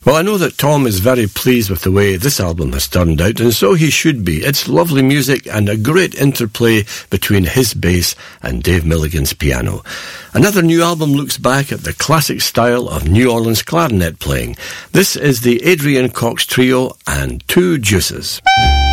Well, I know that Tom is very pleased with the way this album has turned out, and so he should be. It's lovely music and a great interplay between his bass and Dave Milligan's piano. Another new album looks back at the classic style of New Orleans clarinet playing. This is the Adrian Cox Trio and Two Juices.